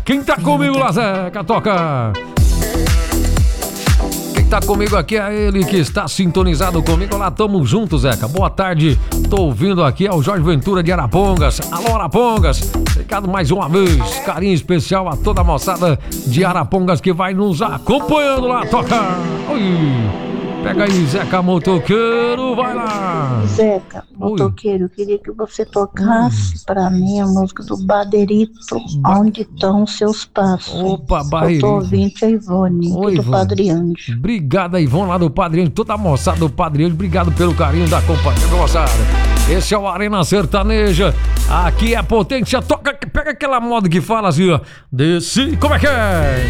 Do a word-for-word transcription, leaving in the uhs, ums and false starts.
Quem tá comigo lá, Zeca? Toca! Quem tá comigo aqui é ele que está sintonizado comigo. Olá, tamo junto, Zeca. Boa tarde. Tô ouvindo aqui, é o Jorge Ventura de Arapongas. Alô, Arapongas. Obrigado mais uma vez. Carinho especial a toda a moçada de Arapongas que vai nos acompanhando lá. Toca! Oi! Pega aí, Zeca Motoqueiro, vai lá! Zeca Motoqueiro, eu queria que você tocasse hum. pra mim a música do Baderito, ba... Onde Estão Seus Passos. Opa, Baderito. Eu tô ouvindo a Ivone, Oi, do Ivone. Padre Anjo. Obrigado, Ivone, lá do Padre Anjo, toda a moçada do Padre Anjo, obrigado pelo carinho da companhia, moçada. Esse é o Arena Sertaneja, aqui é potência, toca, pega aquela moda que fala assim, ó, desse, como é que é?